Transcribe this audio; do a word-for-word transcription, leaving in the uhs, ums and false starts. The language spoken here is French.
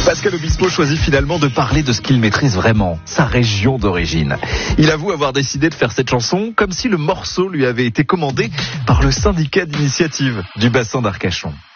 Pascal Obispo choisit finalement de parler de ce qu'il maîtrise vraiment, sa région d'origine. Il avoue avoir décidé de faire cette chanson comme si le morceau lui avait été commandé par le syndicat d'initiative du bassin d'Arcachon.